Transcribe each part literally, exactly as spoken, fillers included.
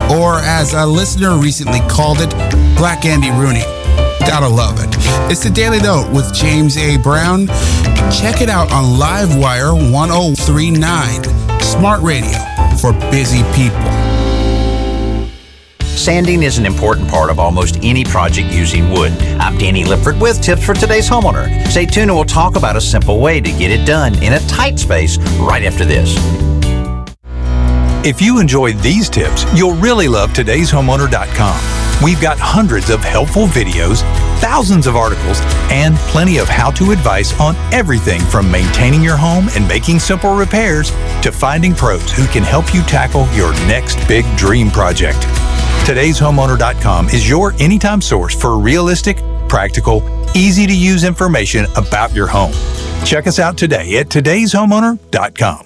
or as a listener recently called it, Black Andy Rooney. Gotta love it. It's the Daily Note with James A. Brown. Check it out on Livewire ten thirty-nine, Smart Radio for busy people. Sanding is an important part of almost any project using wood. I'm Danny Lipford with tips for today's homeowner. Stay tuned and we'll talk about a simple way to get it done in a tight space right after this. If you enjoyed these tips, you'll really love today's homeowner dot com. We've got hundreds of helpful videos, thousands of articles, and plenty of how-to advice on everything from maintaining your home and making simple repairs to finding pros who can help you tackle your next big dream project. today's homeowner dot com is your anytime source for realistic, practical, easy-to-use information about your home. Check us out today at today's homeowner dot com.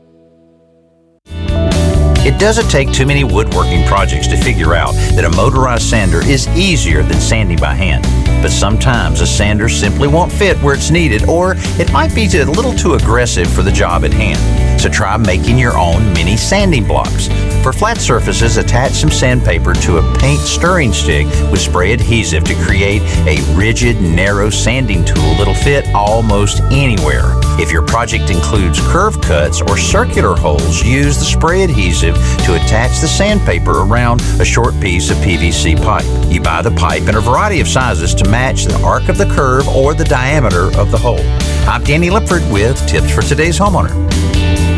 It doesn't take too many woodworking projects to figure out that a motorized sander is easier than sanding by hand. But sometimes a sander simply won't fit where it's needed, or it might be a little too aggressive for the job at hand. So try making your own mini sanding blocks. For flat surfaces, attach some sandpaper to a paint stirring stick with spray adhesive to create a rigid, narrow sanding tool that'll fit almost anywhere. If your project includes curve cuts or circular holes, use the spray adhesive to attach the sandpaper around a short piece of P V C pipe. You buy the pipe in a variety of sizes to match the arc of the curve or the diameter of the hole. I'm Danny Lipford with tips for today's homeowner.